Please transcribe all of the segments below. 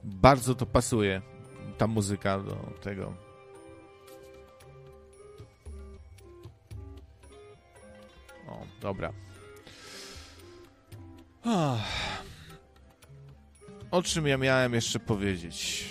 bardzo to pasuje, ta muzyka do tego. O, dobra. O czym ja miałem jeszcze powiedzieć?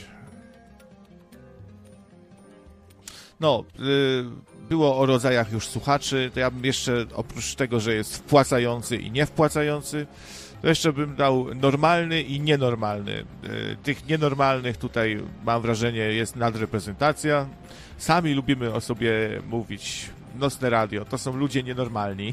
No, było o rodzajach już słuchaczy, to ja bym jeszcze, oprócz tego, że jest wpłacający i niewpłacający, to jeszcze bym dał normalny i nienormalny. Tych nienormalnych tutaj, mam wrażenie, jest nadreprezentacja. Sami lubimy o sobie mówić, nocne radio, to są ludzie nienormalni.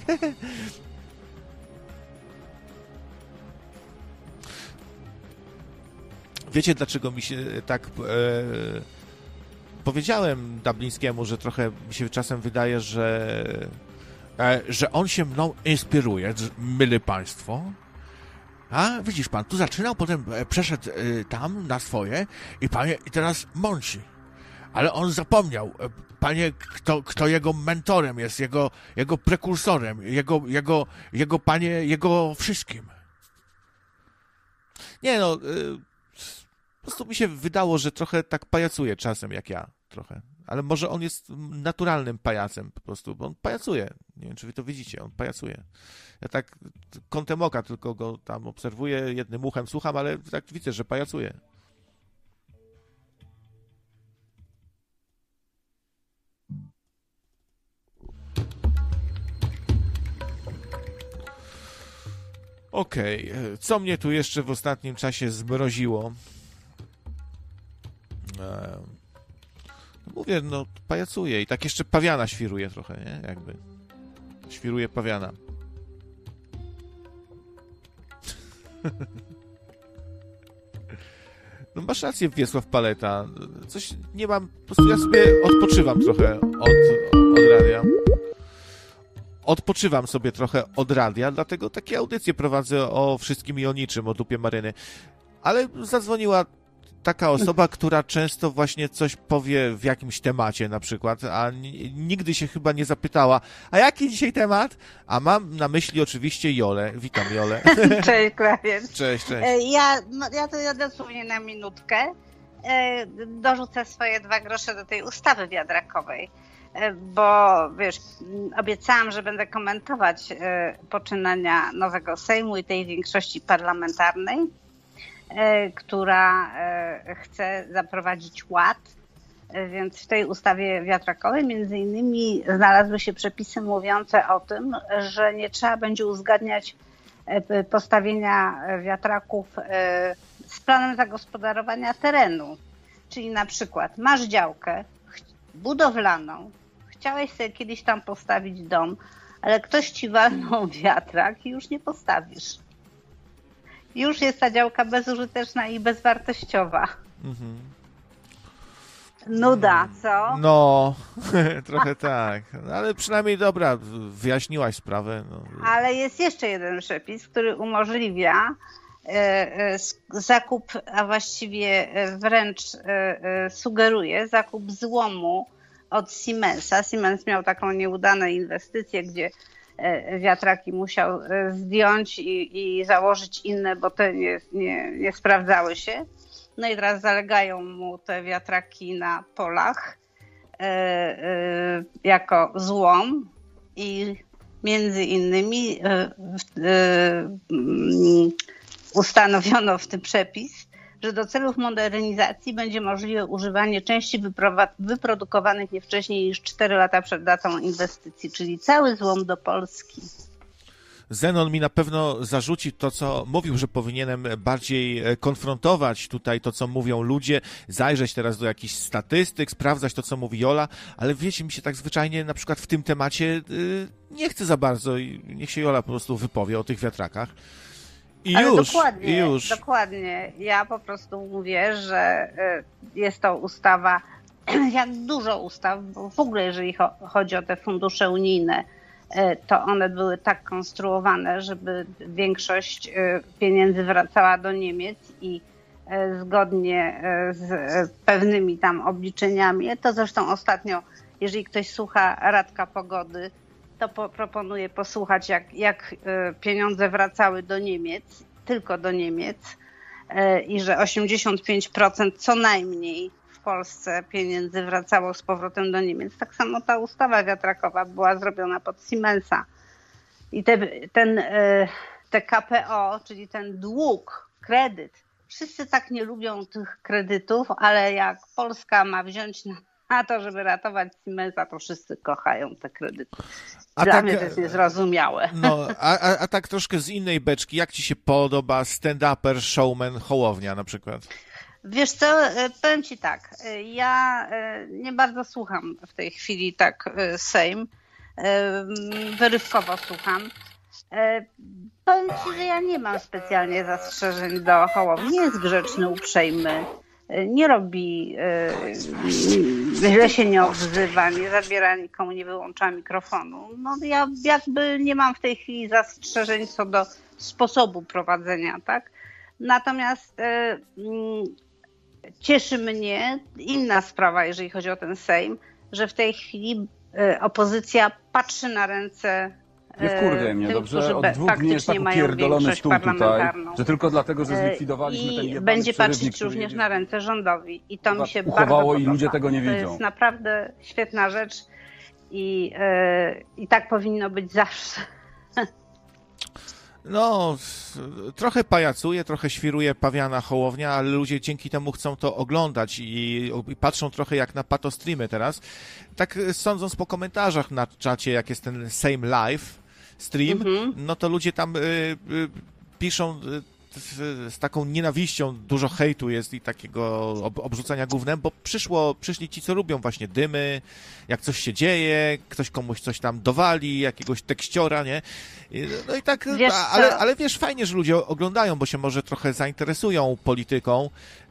Wiecie, dlaczego mi się tak... Powiedziałem Dublińskiemu, że trochę mi się czasem wydaje, że on się mną inspiruje, myli państwo. A widzisz pan, tu zaczynał, potem przeszedł tam na swoje i teraz mąci. Ale on zapomniał, panie, kto jego mentorem jest, jego prekursorem, jego panie, jego wszystkim. Nie no, po prostu mi się wydało, że trochę tak pajacuje czasem, jak ja trochę. Ale może on jest naturalnym pajacem po prostu, bo on pajacuje. Nie wiem, czy wy to widzicie, on pajacuje. Ja tak kątem oka tylko go tam obserwuję, jednym uchem słucham, ale tak widzę, że pajacuje. Okej, co mnie tu jeszcze w ostatnim czasie zmroziło? Mówię, no pajacuje i tak jeszcze pawiana świruje trochę, nie? Jakby. Świruje pawiana. No masz rację, Wiesław Paleta. Coś nie mam, po prostu ja sobie odpoczywam trochę od radia. Odpoczywam sobie trochę od radia, dlatego takie audycje prowadzę o wszystkim i o niczym, o dupie Maryny. Ale zadzwoniła taka osoba, która często właśnie coś powie w jakimś temacie na przykład, a nigdy się chyba nie zapytała, a jaki dzisiaj temat? A mam na myśli oczywiście Jolę. Witam, Jolę. Cześć, Krawiec. Cześć. Ja to dosłownie na minutkę dorzucę swoje 2 grosze do tej ustawy wiatrakowej, bo wiesz, obiecałam, że będę komentować poczynania nowego Sejmu i tej większości parlamentarnej, która chce zaprowadzić ład, więc w tej ustawie wiatrakowej między innymi znalazły się przepisy mówiące o tym, że nie trzeba będzie uzgadniać postawienia wiatraków z planem zagospodarowania terenu. Czyli na przykład masz działkę budowlaną, chciałeś sobie kiedyś tam postawić dom, ale ktoś ci walnął wiatrak i już nie postawisz. Już jest ta działka bezużyteczna i bezwartościowa. Mhm. Nuda, co? No, trochę tak. No, ale przynajmniej dobra, wyjaśniłaś sprawę. No. Ale jest jeszcze jeden przepis, który umożliwia zakup, a właściwie wręcz sugeruje zakup złomu od Siemensa. Siemens miał taką nieudaną inwestycję, gdzie wiatraki musiał zdjąć i założyć inne, bo te nie sprawdzały się. No i teraz zalegają mu te wiatraki na polach jako złom i między innymi ustanowiono w tym przepis, że do celów modernizacji będzie możliwe używanie części wyprodukowanych nie wcześniej niż 4 lata przed datą inwestycji, czyli cały złom do Polski. Zenon mi na pewno zarzuci to, co mówił, że powinienem bardziej konfrontować tutaj to, co mówią ludzie, zajrzeć teraz do jakichś statystyk, sprawdzać to, co mówi Jola, ale wiecie, mi się tak zwyczajnie na przykład w tym temacie nie chce za bardzo i niech się Jola po prostu wypowie o tych wiatrakach. Dokładnie. Ja po prostu mówię, że jest to ustawa, jak dużo ustaw, bo w ogóle jeżeli chodzi o te fundusze unijne, to one były tak konstruowane, żeby większość pieniędzy wracała do Niemiec i zgodnie z pewnymi tam obliczeniami. To zresztą ostatnio, jeżeli ktoś słucha Radka Pogody, to proponuję posłuchać, jak pieniądze wracały do Niemiec, tylko do Niemiec, i że 85% co najmniej w Polsce pieniędzy wracało z powrotem do Niemiec. Tak samo ta ustawa wiatrakowa była zrobiona pod Siemensa. I te KPO, czyli ten dług, kredyt, wszyscy tak nie lubią tych kredytów, ale jak Polska ma wziąć na to, żeby ratować Siemensa, to wszyscy kochają te kredyty. Dla mnie to jest niezrozumiałe. No, a tak troszkę z innej beczki, jak ci się podoba stand-uper, showman, Hołownia na przykład? Wiesz co, powiem ci tak, ja nie bardzo słucham w tej chwili tak Sejm, wyrywkowo słucham. Powiem ci, że ja nie mam specjalnie zastrzeżeń do Hołowni. Nie jest grzeczny, uprzejmy, nie robi, źle się nie odzywa, nie zabiera nikomu, nie wyłącza mikrofonu. No ja jakby nie mam w tej chwili zastrzeżeń co do sposobu prowadzenia, tak? Natomiast cieszy mnie inna sprawa, jeżeli chodzi o ten Sejm, że w tej chwili opozycja patrzy na ręce nie wkurwiaj mnie, tym, dobrze? Od 2 dni jest tak upierdolony stół tutaj, że tylko dlatego, że zlikwidowaliśmy ten jebany będzie przerywnik, patrzeć również na ręce rządowi. I to mi się uchowało bardzo podoba. i ludzie tego nie widzą. To jest naprawdę świetna rzecz i tak powinno być zawsze. No, trochę pajacuje, trochę świruje pawiana Hołownia, ale ludzie dzięki temu chcą to oglądać i patrzą trochę jak na patostreamy teraz. Tak sądząc po komentarzach na czacie, jak jest ten Sejm Live stream, no to ludzie tam piszą z taką nienawiścią, dużo hejtu jest i takiego obrzucania gównem, bo przyszli ci, co lubią właśnie dymy, jak coś się dzieje, ktoś komuś coś tam dowali, jakiegoś tekściora, nie? No i tak, ale wiesz, fajnie, że ludzie oglądają, bo się może trochę zainteresują polityką.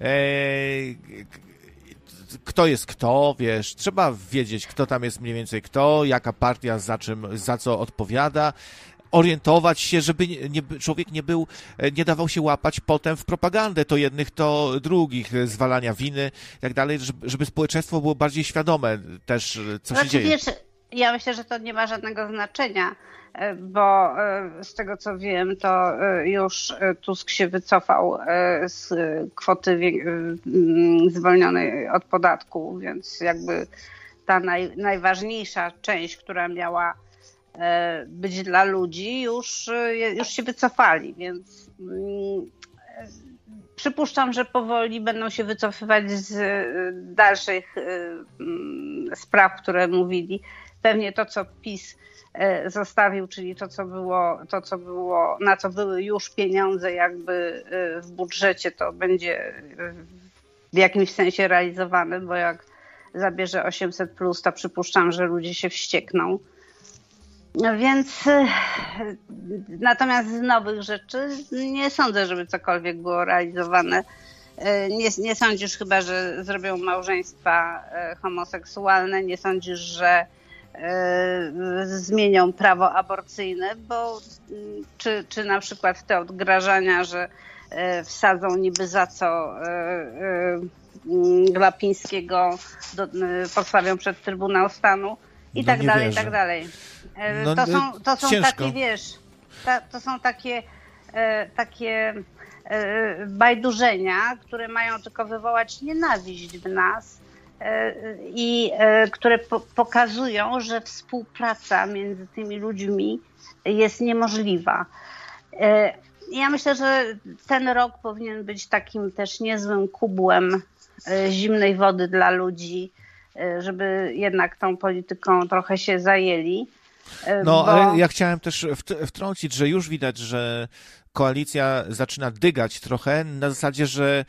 Kto jest kto, wiesz, trzeba wiedzieć, kto tam jest mniej więcej kto, jaka partia za co odpowiada, orientować się, żeby człowiek nie dawał się łapać potem w propagandę, to jednych, to drugich, zwalania winy i tak dalej, żeby społeczeństwo było bardziej świadome też, co się dzieje. Wiesz, ja myślę, że to nie ma żadnego znaczenia, bo z tego co wiem, to już Tusk się wycofał z kwoty zwolnionej od podatku, więc jakby ta najważniejsza część, która miała być dla ludzi, już się wycofali, więc przypuszczam, że powoli będą się wycofywać z dalszych spraw, które mówili. Pewnie to, co PiS zostawił, czyli to, co było, na co były już pieniądze jakby w budżecie, to będzie w jakimś sensie realizowane, bo jak zabierze 800+, to przypuszczam, że ludzie się wściekną. Więc natomiast z nowych rzeczy nie sądzę, żeby cokolwiek było realizowane. Nie sądzisz chyba, że zrobią małżeństwa homoseksualne, nie sądzisz, że zmienią prawo aborcyjne, bo czy na przykład te odgrażania, że wsadzą niby za co Glapińskiego, postawią przed Trybunał Stanu i tak dalej, i tak dalej. To są takie, wiesz, to są takie bajdurzenia, które mają tylko wywołać nienawiść w nas i które pokazują, że współpraca między tymi ludźmi jest niemożliwa. Ja myślę, że ten rok powinien być takim też niezłym kubłem zimnej wody dla ludzi, żeby jednak tą polityką trochę się zajęli. No, ale ja chciałem też wtrącić, że już widać, że koalicja zaczyna dygać trochę na zasadzie, że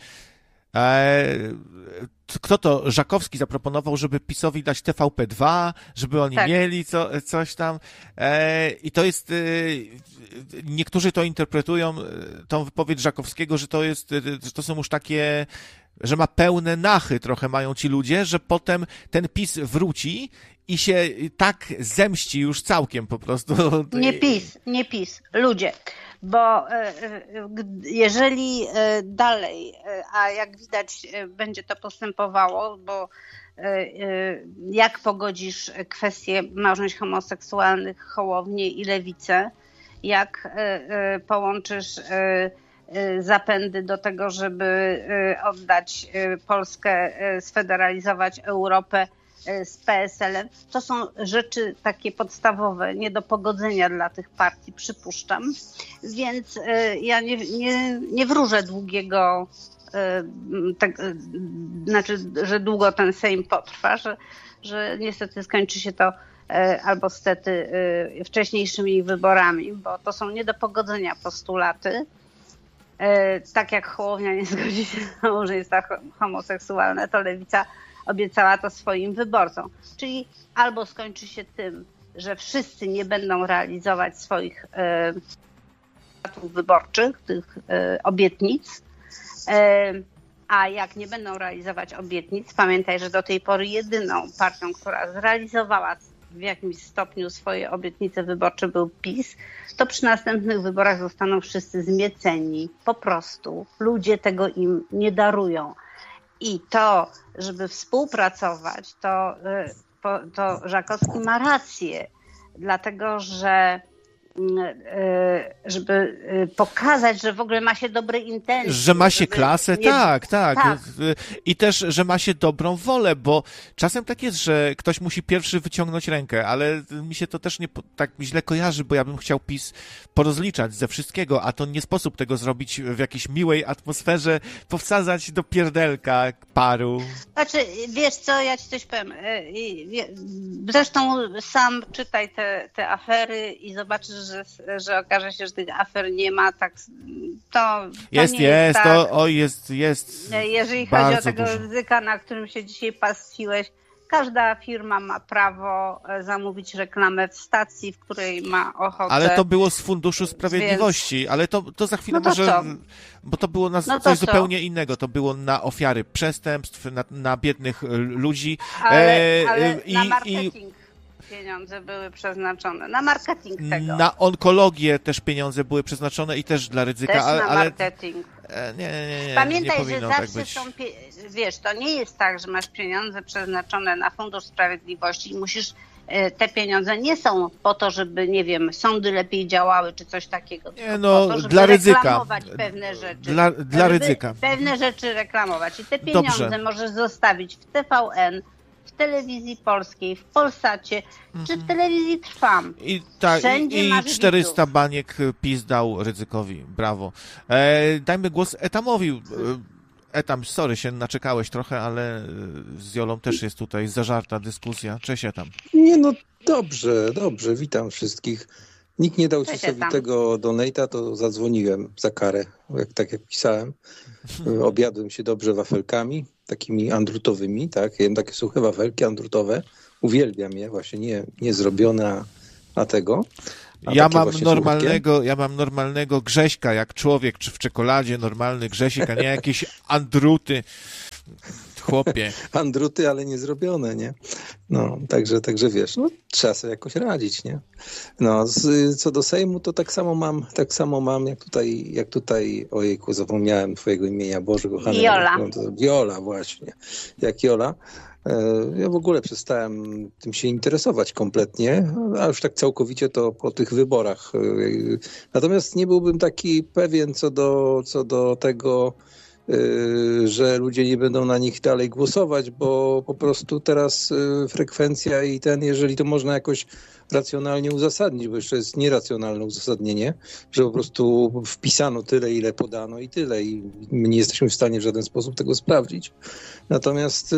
kto to? Żakowski zaproponował, żeby PiS-owi dać TVP2, żeby oni mieli coś tam. I to jest, niektórzy to interpretują, tą wypowiedź Żakowskiego, że to są już takie, że ma pełne nachy trochę mają ci ludzie, że potem ten PiS wróci i się tak zemści już całkiem po prostu. Nie PiS, ludzie. Bo jeżeli dalej, a jak widać będzie to postępowało, bo jak pogodzisz kwestię małżeństw homoseksualnych, Hołownię i Lewicę, jak połączysz zapędy do tego, żeby oddać Polskę, sfederalizować Europę z PSL-em. To są rzeczy takie podstawowe, nie do pogodzenia dla tych partii, przypuszczam. Więc ja nie wróżę długiego, znaczy, że długo ten Sejm potrwa, że niestety skończy się to albo stety wcześniejszymi wyborami, bo to są nie do pogodzenia postulaty. Tak jak Hołownia nie zgodzi się na małżeństwo homoseksualne, to Lewica obiecała to swoim wyborcom. Czyli albo skończy się tym, że wszyscy nie będą realizować swoich wyborczych, tych obietnic, a jak nie będą realizować obietnic, pamiętaj, że do tej pory jedyną partią, która zrealizowała w jakimś stopniu swoje obietnice wyborcze był PiS, to przy następnych wyborach zostaną wszyscy zmieceni. Po prostu ludzie tego im nie darują. I to, żeby współpracować, to Żakowski ma rację, dlatego że żeby pokazać, że w ogóle ma się dobre intencje. Że ma się klasę, tak. I też, że ma się dobrą wolę, bo czasem tak jest, że ktoś musi pierwszy wyciągnąć rękę, ale mi się to też nie tak źle kojarzy, bo ja bym chciał PiS porozliczać ze wszystkiego, a to nie sposób tego zrobić w jakiejś miłej atmosferze, powsadzać do pierdelka paru. Znaczy, wiesz co, ja ci coś powiem. Zresztą sam czytaj te afery i zobaczysz, że okaże się, że tych afer nie ma, tak to jest. Jeżeli chodzi o tego Rydzyka, na którym się dzisiaj pastwiłeś, każda firma ma prawo zamówić reklamę w stacji, w której ma ochotę. Ale to było z Funduszu Sprawiedliwości, więc... ale to za chwilę może... Co? Bo to było na coś zupełnie innego. To było na ofiary przestępstw, na biednych ludzi. Ale na marketing. Pieniądze były przeznaczone na marketing tego. Na onkologię też pieniądze były przeznaczone i też dla Rydzyka. Też na marketing. Nie. Pamiętaj, nie że zawsze tak są, wiesz, to nie jest tak, że masz pieniądze przeznaczone na Fundusz Sprawiedliwości i musisz, te pieniądze nie są po to, żeby, nie wiem, sądy lepiej działały, czy coś takiego. Nie, no, po to, żeby dla Rydzyka. reklamować pewne rzeczy. Dla Rydzyka. Pewne rzeczy reklamować. I te pieniądze możesz zostawić w TVN, w Telewizji Polskiej, w Polsacie, czy w Telewizji Trwam. I 400 baniek PiS dał Rydzykowi. Brawo. Dajmy głos Etamowi. Etam, sorry, się naczekałeś trochę, ale z Jolą też jest tutaj zażarta dyskusja. Cześć, Etam. Nie, no dobrze, witam wszystkich. Nikt nie dał Cisowi tego donate'a, to zadzwoniłem za karę, tak jak pisałem. Obiadłem się dobrze wafelkami, takimi andrutowymi, tak? Jem takie suche wafelki andrutowe. Uwielbiam je, właśnie nie zrobione, a tego. Ja mam normalnego Grześka, jak człowiek, czy w czekoladzie normalny Grzesik, a nie jakieś andruty. Chłopie. Andruty, ale nie zrobione, nie? No, także wiesz, no trzeba sobie jakoś radzić, nie? No, co do Sejmu, to tak samo mam, jak tutaj, ojejku, zapomniałem twojego imienia, Boże kochany. Jola, właśnie. Jak Jola. Ja w ogóle przestałem tym się interesować kompletnie, a już tak całkowicie to po tych wyborach. Natomiast nie byłbym taki pewien co do tego, że ludzie nie będą na nich dalej głosować, bo po prostu teraz frekwencja i jeżeli to można jakoś racjonalnie uzasadnić, bo jeszcze jest nieracjonalne uzasadnienie, że po prostu wpisano tyle, ile podano i tyle i my nie jesteśmy w stanie w żaden sposób tego sprawdzić. Natomiast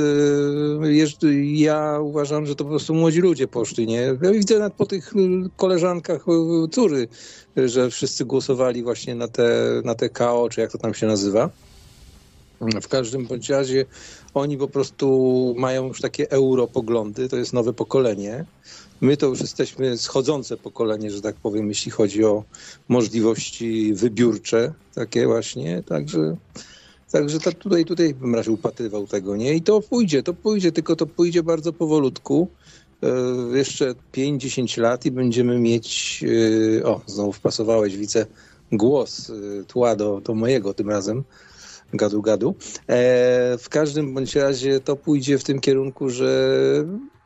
ja uważam, że to po prostu młodzi ludzie poszli, nie? Ja widzę nawet po tych koleżankach córy, że wszyscy głosowali właśnie na te KO, czy jak to tam się nazywa. W każdym bądź razie oni po prostu mają już takie europoglądy, to jest nowe pokolenie. My to już jesteśmy schodzące pokolenie, że tak powiem, jeśli chodzi o możliwości wybiórcze, takie właśnie, także tutaj bym raczej upatrywał tego, nie? I to pójdzie, tylko to pójdzie bardzo powolutku. Jeszcze 5-10 lat i będziemy mieć, znowu wpasowałeś, widzę, głos, tła do mojego tym razem, gadu. W każdym bądź razie to pójdzie w tym kierunku, że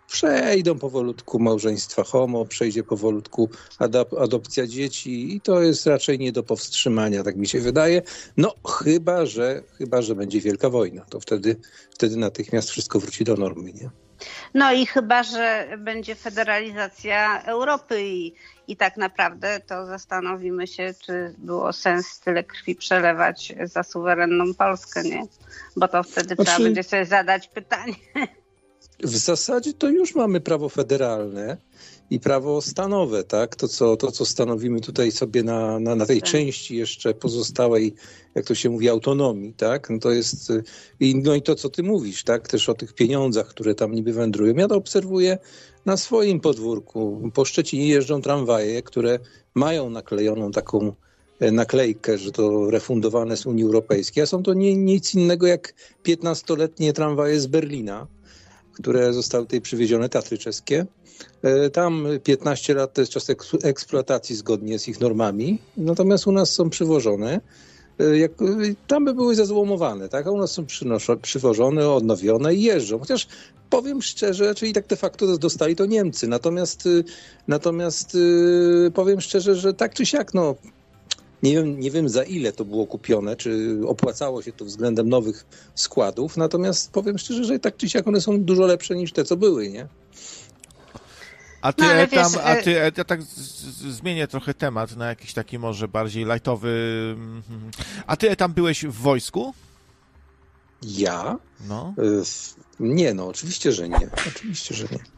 Przejdą powolutku małżeństwa homo, przejdzie powolutku adopcja dzieci i to jest raczej nie do powstrzymania, tak mi się wydaje. No chyba, że będzie wielka wojna, to wtedy natychmiast wszystko wróci do normy, nie? No i chyba, że będzie federalizacja Europy i tak naprawdę to zastanowimy się, czy było sens tyle krwi przelewać za suwerenną Polskę, nie? Bo to wtedy trzeba będzie sobie zadać pytanie. W zasadzie to już mamy prawo federalne i prawo stanowe, tak? To, co stanowimy tutaj sobie na tej części jeszcze pozostałej, jak to się mówi, autonomii, tak? No to jest, no i to, co ty mówisz, tak? Też o tych pieniądzach, które tam niby wędrują. Ja to obserwuję na swoim podwórku. Po Szczecinie jeżdżą tramwaje, które mają naklejoną taką naklejkę, że to refundowane z Unii Europejskiej, a są to nic innego jak 15-letnie tramwaje z Berlina, które zostały tutaj przywiezione, Tatry czeskie. Tam 15 lat to jest czas eksploatacji zgodnie z ich normami, natomiast u nas są przywożone, tam by były zezłomowane, tak? A u nas są przywożone, odnowione i jeżdżą. Chociaż powiem szczerze, czyli tak de facto dostali to Niemcy, natomiast powiem szczerze, że tak czy siak, no nie wiem za ile to było kupione, czy opłacało się to względem nowych składów, natomiast powiem szczerze, że tak czy siak one są dużo lepsze niż te, co były, nie? Ja tak zmienię trochę temat na jakiś taki może bardziej lightowy. A ty tam byłeś w wojsku? Ja? No. Nie, no oczywiście, że nie. Oczywiście, że nie.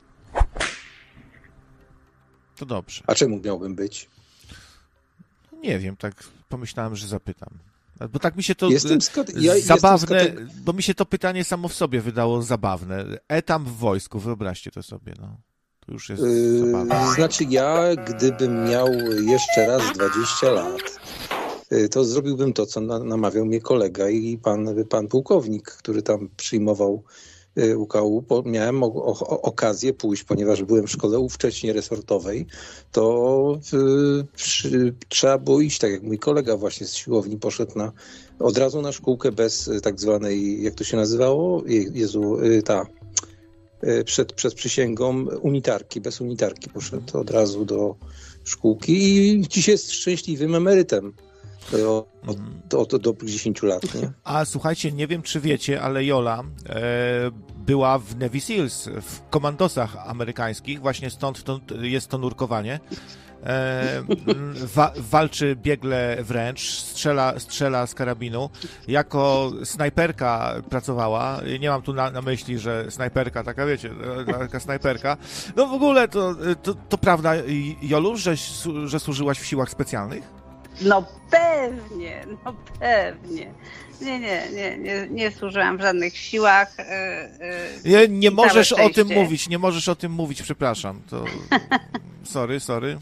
To dobrze. A czemu miałbym być? Nie wiem, tak pomyślałem, że zapytam. Bo tak mi się to zabawne, bo mi się to pytanie samo w sobie wydało zabawne. Etam w wojsku, wyobraźcie to sobie, no. To już jest zabawne. Znaczy ja, gdybym miał jeszcze raz 20 lat, to zrobiłbym to, co namawiał mnie kolega i pan pułkownik, który tam przyjmował UKU, bo miałem okazję pójść, ponieważ byłem w szkole wcześniej resortowej, to trzeba było iść, tak jak mój kolega właśnie z siłowni poszedł od razu na szkółkę bez tak zwanej, jak to się nazywało? Przed przysięgą unitarki, bez unitarki poszedł od razu do szkółki i dziś jest szczęśliwym emerytem. Do 10 lat, nie? A słuchajcie, nie wiem, czy wiecie, ale Jola była w Navy Seals, w komandosach amerykańskich, właśnie stąd jest to nurkowanie. Walczy biegle wręcz, strzela z karabinu. Jako snajperka pracowała. Nie mam tu na myśli, że snajperka, taka wiecie, taka snajperka. No w ogóle to prawda, Jolu, że służyłaś w siłach specjalnych? No pewnie. Nie służyłam w żadnych siłach. Nie możesz o tym mówić, przepraszam. To sorry.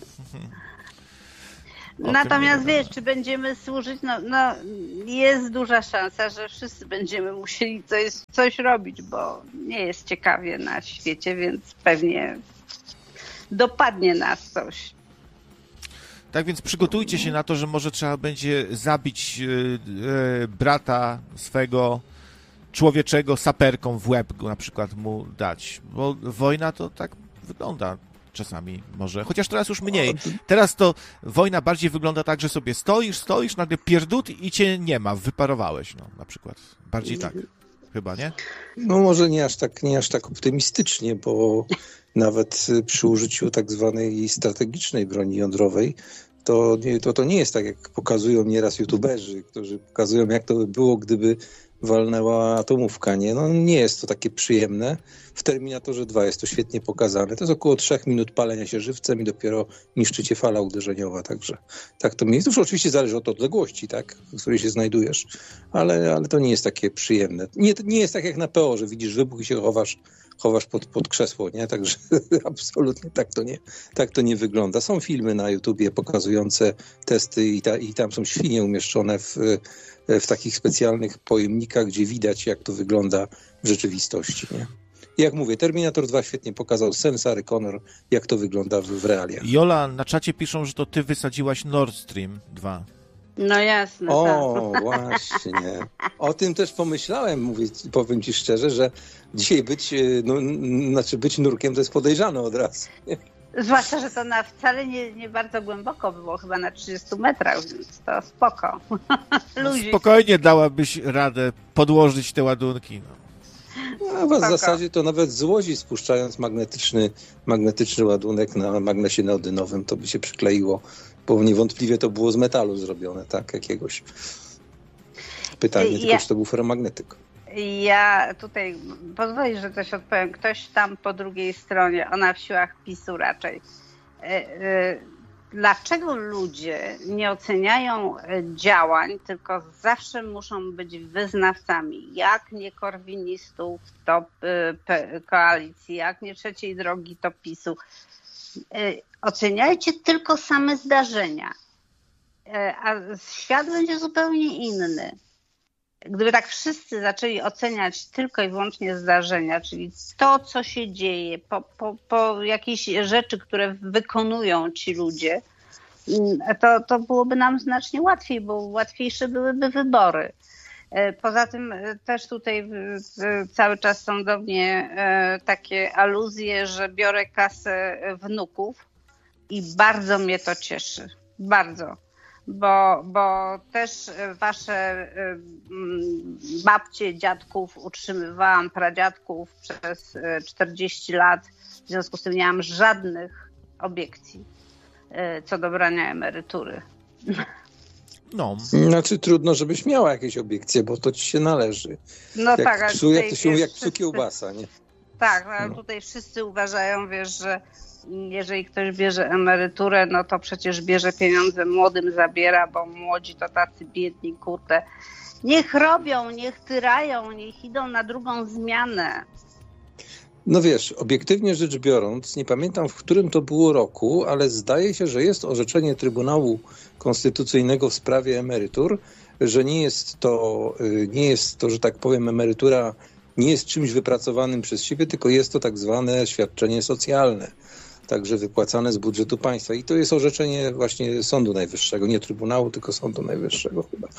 Natomiast wiesz, czy będziemy służyć, no jest duża szansa, że wszyscy będziemy musieli coś robić, bo nie jest ciekawie na świecie, więc pewnie dopadnie nas coś. Tak więc przygotujcie się na to, że może trzeba będzie zabić brata swego człowieczego saperką w łeb, na przykład mu dać. Bo wojna to tak wygląda czasami może. Chociaż teraz już mniej. Teraz to wojna bardziej wygląda tak, że sobie stoisz, nagle pierdut i cię nie ma, wyparowałeś, no na przykład. Bardziej tak. Chyba, nie? No może nie aż tak optymistycznie, bo nawet przy użyciu tak zwanej strategicznej broni jądrowej to nie jest tak, jak pokazują nieraz youtuberzy, którzy pokazują, jak to by było, gdyby walnęła atomówka, nie? No nie jest to takie przyjemne. W Terminatorze 2 jest to świetnie pokazane. To jest około 3 minut palenia się żywcem i dopiero niszczycie fala uderzeniowa, także tak to jest. Już oczywiście zależy od odległości, tak, w której się znajdujesz, ale to nie jest takie przyjemne. Nie jest tak jak na PO, że widzisz wybuch i się chowasz pod krzesło, nie? Także absolutnie tak to nie wygląda. Są filmy na YouTubie pokazujące testy i tam są świnie umieszczone w takich specjalnych pojemnikach, gdzie widać, jak to wygląda w rzeczywistości, nie? I jak mówię, Terminator 2 świetnie pokazał, Sarah Connor, jak to wygląda w realiach. Jola, na czacie piszą, że to ty wysadziłaś Nord Stream 2. No jasne. O, tak. Właśnie. O tym też pomyślałem, powiem ci szczerze, że dzisiaj być nurkiem to jest podejrzane od razu. Zwłaszcza, że to wcale nie bardzo głęboko było, chyba na 30 metrach, więc to spoko. Spokojnie dałabyś radę podłożyć te ładunki. A w zasadzie to nawet z Łodzi spuszczając magnetyczny ładunek na magnesie neodynowym, to by się przykleiło, bo niewątpliwie to było z metalu zrobione, tak, jakiegoś. Pytanie tylko, czy to był ferromagnetyk. Ja tutaj, pozwolisz, że coś odpowiem. Ktoś tam po drugiej stronie, ona w siłach PiS-u raczej. Dlaczego ludzie nie oceniają działań, tylko zawsze muszą być wyznawcami, jak nie korwinistów, to koalicji, jak nie trzeciej drogi, to PiS-u. Oceniajcie tylko same zdarzenia, a świat będzie zupełnie inny. Gdyby tak wszyscy zaczęli oceniać tylko i wyłącznie zdarzenia, czyli to, co się dzieje, po jakieś rzeczy, które wykonują ci ludzie, to byłoby nam znacznie łatwiej, bo łatwiejsze byłyby wybory. Poza tym też tutaj cały czas są do mnie takie aluzje, że biorę kasę wnuków i bardzo mnie to cieszy. Bardzo. Bo też wasze babcie, dziadków utrzymywałam, pradziadków przez 40 lat. W związku z tym nie mam żadnych obiekcji co do brania emerytury. No. Znaczy trudno, żebyś miała jakieś obiekcje, bo to ci się należy. No jak tak, psu, jak to się mówi, jak psu kiełbasa, nie? Tak, ale tutaj wszyscy uważają, wiesz, że jeżeli ktoś bierze emeryturę, no to przecież bierze pieniądze młodym, zabiera, bo młodzi to tacy biedni, kurde. Niech robią, niech tyrają, niech idą na drugą zmianę. No wiesz, obiektywnie rzecz biorąc, nie pamiętam, w którym to było roku, ale zdaje się, że jest orzeczenie Trybunału Konstytucyjnego w sprawie emerytur, że nie jest to, że tak powiem, emerytura nie jest czymś wypracowanym przez siebie, tylko jest to tak zwane świadczenie socjalne, także wypłacane z budżetu państwa. I to jest orzeczenie właśnie Sądu Najwyższego, nie Trybunału, tylko Sądu Najwyższego chyba.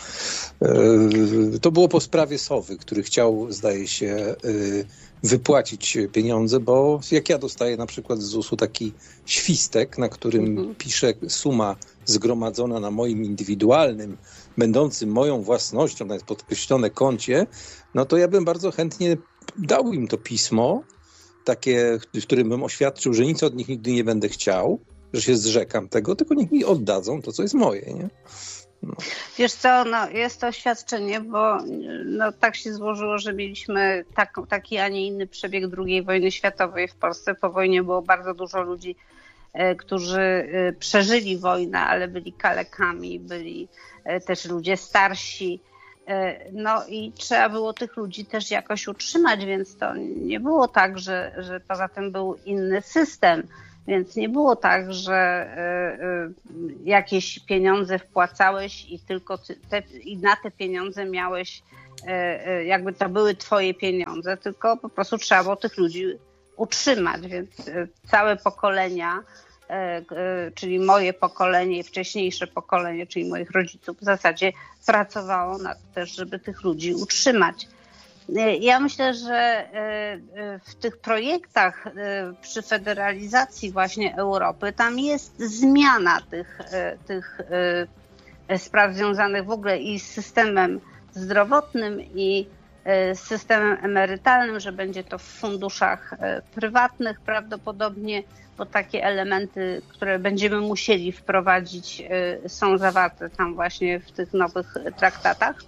To było po sprawie Sowy, który chciał, zdaje się, wypłacić pieniądze, bo jak ja dostaję na przykład z ZUS-u taki świstek, na którym pisze suma zgromadzona na moim indywidualnym, będącym moją własnością, nawet podkreślone koncie, no to ja bym bardzo chętnie dał im to pismo, takie, w którym bym oświadczył, że nic od nich nigdy nie będę chciał, że się zrzekam tego, tylko niech mi oddadzą to, co jest moje, nie? No. Wiesz co, jest to oświadczenie, bo tak się złożyło, że mieliśmy taki, a nie inny przebieg II wojny światowej w Polsce. Po wojnie było bardzo dużo ludzi, którzy przeżyli wojnę, ale byli kalekami, byli też ludzie starsi. No i trzeba było tych ludzi też jakoś utrzymać, więc to nie było tak, że poza tym był inny system. Więc nie było tak, że jakieś pieniądze wpłacałeś i tylko i na te pieniądze miałeś, jakby to były twoje pieniądze, tylko po prostu trzeba było tych ludzi utrzymać. Więc całe pokolenia, czyli moje pokolenie i wcześniejsze pokolenie, czyli moich rodziców, w zasadzie pracowało na to też, żeby tych ludzi utrzymać. Ja myślę, że w tych projektach przy federalizacji właśnie Europy, tam jest zmiana tych spraw związanych w ogóle i z systemem zdrowotnym, i z systemem emerytalnym, że będzie to w funduszach prywatnych prawdopodobnie, bo takie elementy, które będziemy musieli wprowadzić, są zawarte tam właśnie w tych nowych traktatach.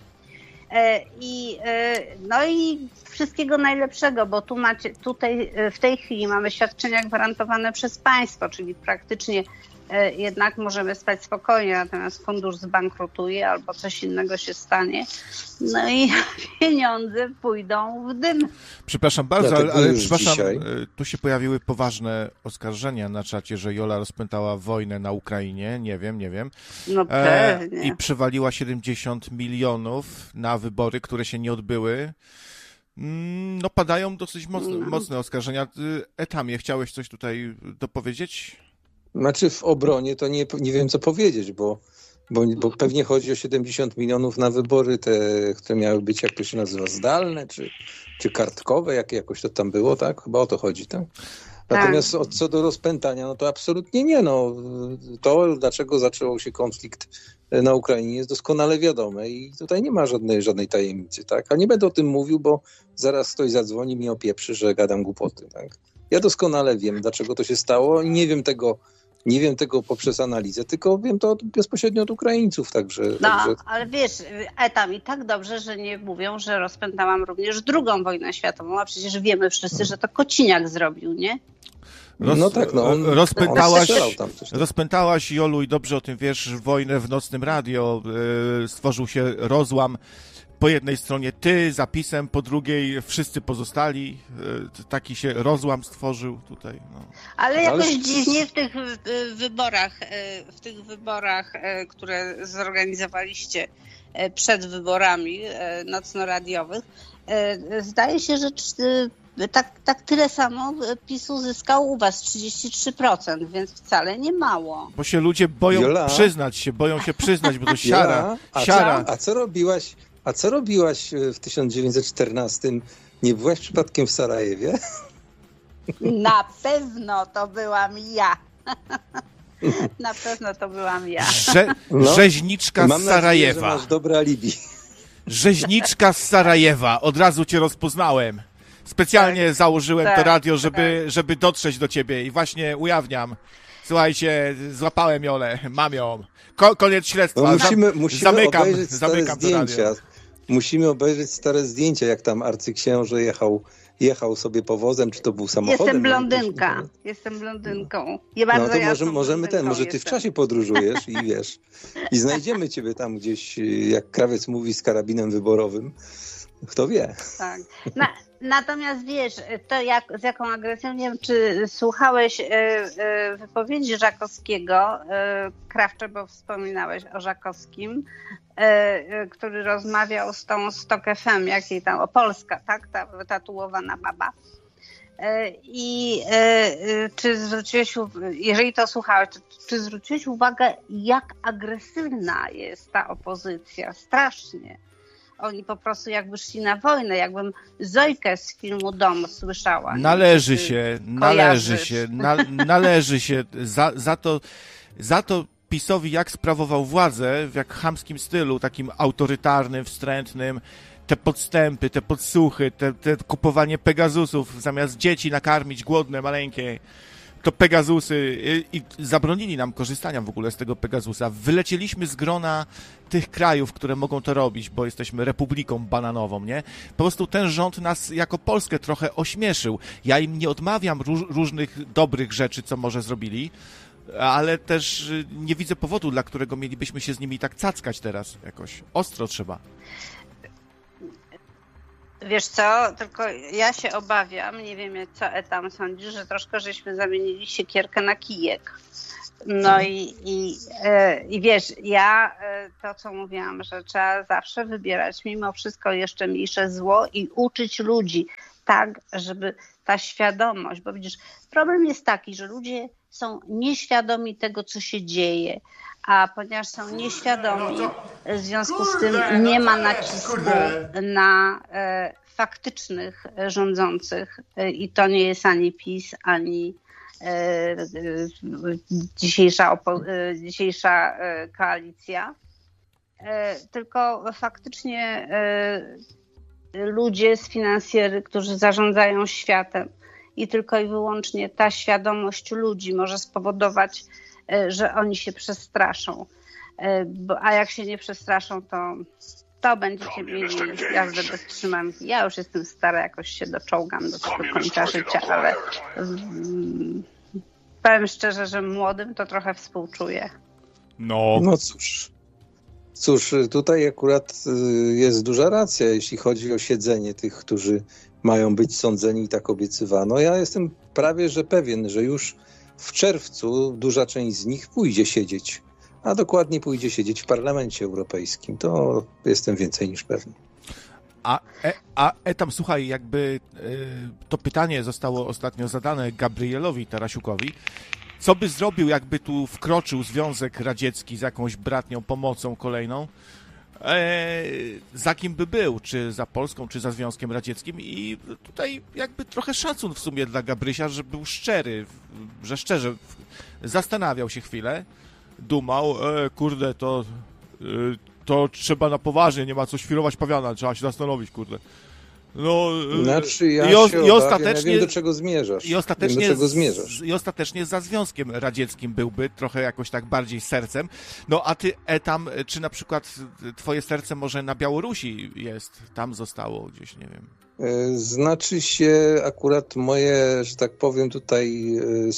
I wszystkiego najlepszego, bo tutaj w tej chwili mamy świadczenia gwarantowane przez państwo, czyli praktycznie jednak możemy spać spokojnie, natomiast fundusz zbankrutuje albo coś innego się stanie, no i pieniądze pójdą w dym. Przepraszam bardzo, ale przepraszam, tu się pojawiły poważne oskarżenia na czacie, że Jola rozpętała wojnę na Ukrainie, nie wiem. No pewnie. I przewaliła 70 milionów na wybory, które się nie odbyły. No padają dosyć mocne oskarżenia. Etamie, chciałeś coś tutaj dopowiedzieć? Znaczy w obronie to nie wiem co powiedzieć, bo Bo pewnie chodzi o 70 milionów na wybory, te, które miały być, jak to się nazywa, zdalne, czy kartkowe, jakoś to tam było, tak? Chyba o to chodzi, tak? Natomiast co do rozpętania, no to absolutnie nie. No. To, dlaczego zaczął się konflikt na Ukrainie, jest doskonale wiadome i tutaj nie ma żadnej tajemnicy, tak? A nie będę o tym mówił, bo zaraz ktoś zadzwoni, mnie opieprzy, że gadam głupoty, tak? Ja doskonale wiem, dlaczego to się stało i nie wiem tego poprzez analizę, tylko wiem to bezpośrednio od Ukraińców, także... Ale wiesz, Etam, i tak dobrze, że nie mówią, że rozpętałam również II wojnę światową, a przecież wiemy wszyscy, że to Kociniak zrobił, nie? Rozpętałaś, Jolu, i dobrze o tym wiesz, wojnę w nocnym radio, stworzył się rozłam. Po jednej stronie ty, zapisem, po drugiej wszyscy pozostali. Taki się rozłam stworzył tutaj. No. Ale jakoś dziwnie w tych wyborach, które zorganizowaliście przed wyborami nocnoradiowych, zdaje się, że tak tyle samo PiS uzyskał u was 33%, więc wcale nie mało. Bo się ludzie boją się przyznać, bo to siara. A co robiłaś w 1914? Nie byłaś przypadkiem w Sarajewie? Na pewno to byłam ja. Na pewno to byłam ja. Rzeźniczka z Sarajewa. Mam nadzieję, że masz dobre alibi. Rzeźniczka z Sarajewa. Od razu cię rozpoznałem. Specjalnie założyłem to radio, żeby dotrzeć do ciebie i właśnie ujawniam. Słuchajcie, złapałem Jolę, mam ją. Koniec śledztwa. No zamykam to radio. Musimy obejrzeć stare zdjęcia, jak tam arcyksięże jechał sobie powozem, czy to był samochodem. Jestem blondynką. Może ty w czasie podróżujesz i wiesz, i znajdziemy ciebie tam gdzieś, jak krawiec mówi, z karabinem wyborowym. Kto wie. Tak. Natomiast wiesz, to z jaką agresją, nie wiem, czy słuchałeś wypowiedzi Żakowskiego, Krawcze, bo wspominałeś o Żakowskim, który rozmawiał z tą Stok FM, jakiej tam, Polska, tak, ta wytatuowana baba. I czy zwróciłeś, jeżeli to słuchałeś, czy zwróciłeś uwagę, jak agresywna jest ta opozycja? Strasznie. Oni po prostu jakby szli na wojnę, jakbym Zojkę z filmu Dom słyszała. Należy się za to PiS-owi, jak sprawował władzę, w jak chamskim stylu, takim autorytarnym, wstrętnym, te podstępy, te podsłuchy, te kupowanie Pegasusów, zamiast dzieci nakarmić głodne, maleńkie, to Pegazusy i zabronili nam korzystania w ogóle z tego Pegasusa. Wylecieliśmy z grona tych krajów, które mogą to robić, bo jesteśmy republiką bananową, nie? Po prostu ten rząd nas jako Polskę trochę ośmieszył. Ja im nie odmawiam różnych dobrych rzeczy, co może zrobili, ale też nie widzę powodu, dla którego mielibyśmy się z nimi tak cackać teraz jakoś. Ostro trzeba. Wiesz co, tylko ja się obawiam, nie wiem co Etam sądzi, że troszkę żeśmy zamienili siekierkę na kijek. No i wiesz, ja to co mówiłam, że trzeba zawsze wybierać mimo wszystko jeszcze mniejsze zło i uczyć ludzi tak, żeby ta świadomość, bo widzisz, problem jest taki, że ludzie są nieświadomi tego, co się dzieje, a ponieważ są nieświadomi, w związku z tym nie ma nacisku na faktycznych rządzących i to nie jest ani PiS, ani dzisiejsza koalicja, tylko faktycznie ludzie z finansjery, którzy zarządzają światem i tylko i wyłącznie ta świadomość ludzi może spowodować, że oni się przestraszą. A jak się nie przestraszą, to będziecie mieli jazdę bez trzymanki. Ja już jestem stara, jakoś się doczołgam do tego końca życia, ale powiem szczerze, że młodym to trochę współczuję. No cóż, tutaj akurat jest duża racja, jeśli chodzi o siedzenie tych, którzy mają być sądzeni i tak obiecywano. Ja jestem prawie że pewien, że już w czerwcu duża część z nich pójdzie siedzieć, a dokładnie pójdzie siedzieć w Parlamencie Europejskim. To jestem więcej niż pewny. Tam słuchaj, jakby to pytanie zostało ostatnio zadane Gabrielowi Tarasiukowi. co by zrobił, jakby tu wkroczył Związek Radziecki z jakąś bratnią pomocą kolejną, za kim by był, czy za Polską, czy za Związkiem Radzieckim i tutaj jakby trochę szacun w sumie dla Gabrysia, że był szczery, że szczerze zastanawiał się chwilę, dumał, kurde, to trzeba na poważnie, nie ma co świrować pawiana, trzeba się zastanowić, kurde. No, znaczy ja wiem, do czego zmierzasz. I ostatecznie za Związkiem Radzieckim byłby, trochę jakoś tak bardziej sercem. No a ty, tam, czy na przykład twoje serce może na Białorusi jest, tam zostało gdzieś, nie wiem. Znaczy się akurat moje, że tak powiem tutaj,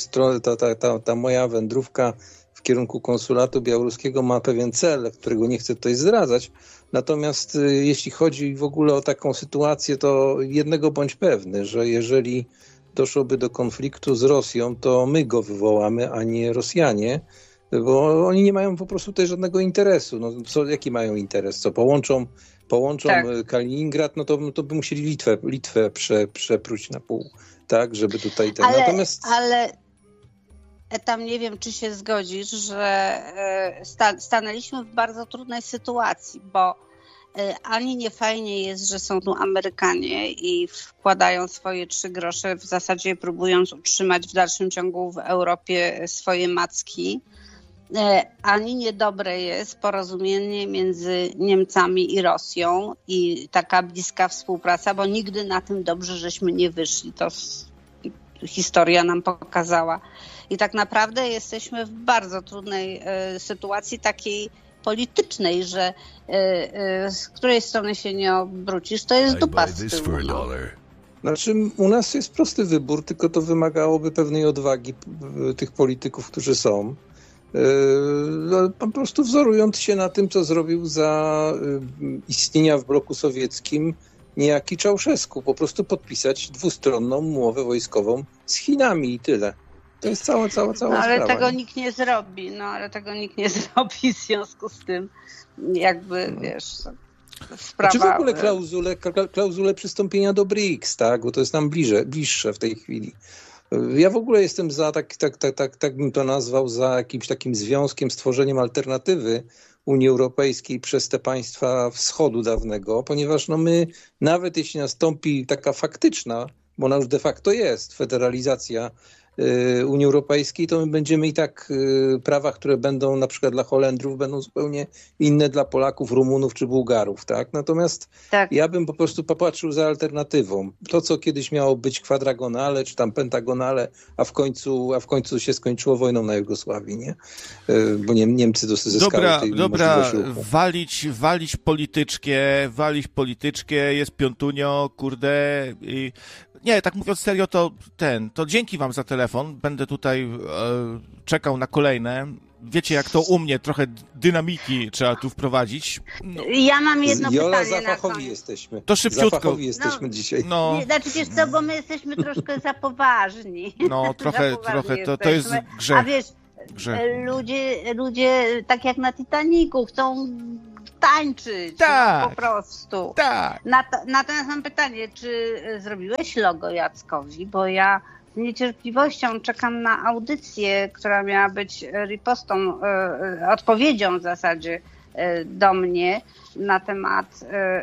ta moja wędrówka w kierunku konsulatu białoruskiego ma pewien cel, którego nie chcę tutaj zdradzać. Natomiast jeśli chodzi w ogóle o taką sytuację, to jednego bądź pewny, że jeżeli doszłoby do konfliktu z Rosją, to my go wywołamy, a nie Rosjanie, bo oni nie mają po prostu tutaj żadnego interesu. No, jaki mają interes? Co, połączą tak. Kaliningrad, no to by musieli Litwę przepróć na pół, tak, żeby tutaj... Ale tam nie wiem, czy się zgodzisz, że stanęliśmy w bardzo trudnej sytuacji, bo ani nie fajnie jest, że są tu Amerykanie i wkładają swoje 3 grosze, w zasadzie próbując utrzymać w dalszym ciągu w Europie swoje macki, ani niedobre jest porozumienie między Niemcami i Rosją i taka bliska współpraca, bo nigdy na tym dobrze żeśmy nie wyszli. To historia nam pokazała. I tak naprawdę jesteśmy w bardzo trudnej sytuacji takiej politycznej, że z której strony się nie obrócisz, to jest dupa z tyłu. Znaczy u nas jest prosty wybór, tylko to wymagałoby pewnej odwagi tych polityków, którzy są. Po prostu wzorując się na tym, co zrobił za istnienia w bloku sowieckim niejaki Czałszewsku. Po prostu podpisać dwustronną umowę wojskową z Chinami i tyle. To jest cała sprawa. Ale tego nikt nie zrobi. W związku z tym jakby, wiesz, sprawa... Czy w ogóle klauzule przystąpienia do BRICS, tak? Bo to jest nam bliższe w tej chwili. Ja w ogóle jestem za, tak bym to nazwał, za jakimś takim związkiem, stworzeniem alternatywy Unii Europejskiej przez te państwa wschodu dawnego, ponieważ my, nawet jeśli nastąpi taka faktyczna, bo ona już de facto jest, federalizacja Unii Europejskiej, to my będziemy i tak prawa, które będą na przykład dla Holendrów, będą zupełnie inne dla Polaków, Rumunów czy Bułgarów, tak? Natomiast ja bym po prostu popatrzył za alternatywą. To, co kiedyś miało być kwadragonale, czy tam pentagonale, a w końcu się skończyło wojną na Jugosławii, nie? Bo Niemcy zyskały tej możliwości ruchu. Walić polityczkę, jest piątunio, kurde, i... Nie, tak mówiąc serio, to dzięki wam za telefon. Będę tutaj czekał na kolejne. Wiecie, jak to u mnie, trochę dynamiki trzeba tu wprowadzić. No. Ja mam jedno pytanie. Zafachowi jesteśmy. To szybciutko. Zafachowi jesteśmy dzisiaj. No. Znaczy, wiesz co, bo my jesteśmy troszkę za poważni. No, trochę to jest grzech. A wiesz, ludzie tak jak na Titanicu chcą tańczyć, tak, po prostu. Tak. Natomiast mam pytanie, czy zrobiłeś logo Jackowi, bo ja z niecierpliwością czekam na audycję, która miała być ripostą, odpowiedzią w zasadzie do mnie na temat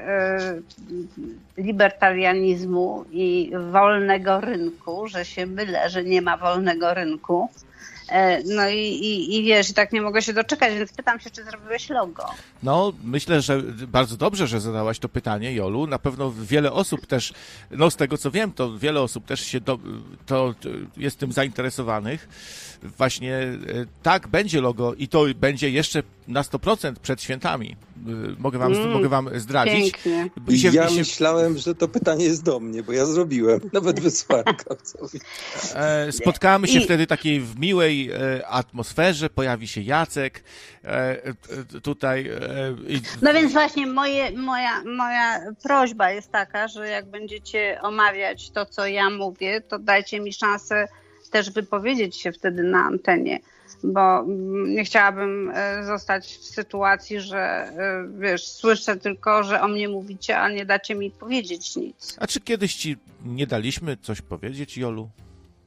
libertarianizmu i wolnego rynku, że się mylę, że nie ma wolnego rynku. No i wiesz, tak nie mogę się doczekać, więc pytam się, czy zrobiłeś logo. No, myślę, że bardzo dobrze, że zadałaś to pytanie, Jolu. Na pewno wiele osób też, z tego co wiem, to wiele osób też się jest tym zainteresowanych. Właśnie tak, będzie logo i to będzie jeszcze na 100% przed świętami. Mogę wam zdradzić. Myślałem, że to pytanie jest do mnie, bo ja zrobiłem. Nawet wysłałem Klausowi. Spotkamy się wtedy takiej w miłej atmosferze, pojawi się Jacek tutaj. No więc właśnie moja prośba jest taka, że jak będziecie omawiać to, co ja mówię, to dajcie mi szansę też wypowiedzieć się wtedy na antenie, bo nie chciałabym zostać w sytuacji, że wiesz, słyszę tylko, że o mnie mówicie, a nie dacie mi powiedzieć nic. A czy kiedyś ci nie daliśmy coś powiedzieć, Jolu?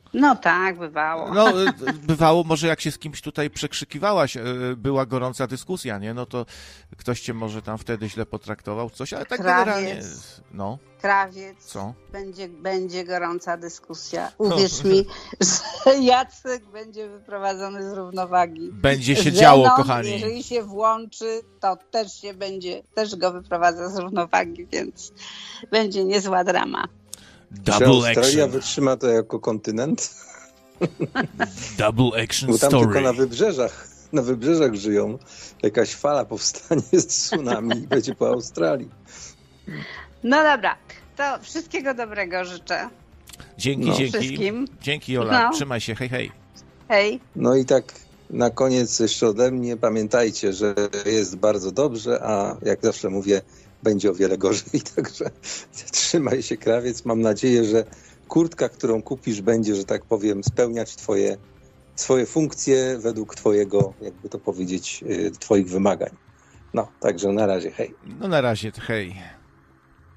No tak, bywało. No, bywało, może jak się z kimś tutaj przekrzykiwałaś, była gorąca dyskusja, nie? No to ktoś cię może tam wtedy źle potraktował, coś, ale tak generalnie... No. Krawiec. Co? Będzie gorąca dyskusja. Uwierz mi, że Jacek będzie wyprowadzony z równowagi. Będzie się działo, kochani. Jeżeli się włączy, to też go wyprowadza z równowagi, więc będzie niezła drama. Double Czy Australia action. wytrzyma to jako kontynent? Double action Bo tam story. tylko na wybrzeżach żyją. Jakaś fala powstanie z tsunami i będzie po Australii. No dobra, to wszystkiego dobrego życzę. Dzięki. Wszystkim. Dzięki, Jola. No. Trzymaj się, hej. Hej. No i tak na koniec jeszcze ode mnie pamiętajcie, że jest bardzo dobrze, a jak zawsze mówię, będzie o wiele gorzej. Także trzymaj się, krawiec. Mam nadzieję, że kurtka, którą kupisz, będzie, że tak powiem, spełniać swoje funkcje według twojego, jakby to powiedzieć, twoich wymagań. No, także na razie, hej. No na razie, hej.